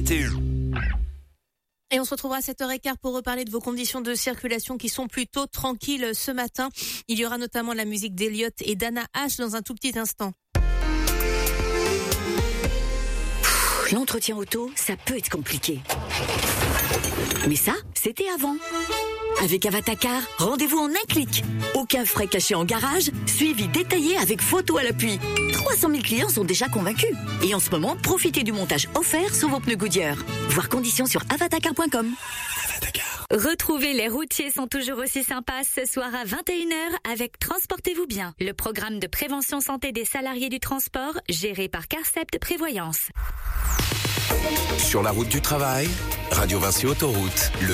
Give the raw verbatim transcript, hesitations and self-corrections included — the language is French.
Et on se retrouvera à sept heures quinze pour reparler de vos conditions de circulation qui sont plutôt tranquilles ce matin. Il y aura notamment la musique d'Elliott et d'Anna H dans un tout petit instant. L'entretien auto, ça peut être compliqué. Mais ça, c'était avant. Avec Avatacar, rendez-vous en un clic. Aucun frais cachés en garage, suivi détaillé avec photo à l'appui. trois cent mille clients sont déjà convaincus. Et en ce moment, profitez du montage offert sur vos pneus Goodyear. Voir conditions sur avatacar point com. Avatacar. Retrouvez Les Routiers sont toujours aussi sympas ce soir à vingt et une heures avec Transportez-vous bien, le programme de prévention santé des salariés du transport géré par Carcept Prévoyance. Sur la route du travail, Radio Vinci Autoroute. Le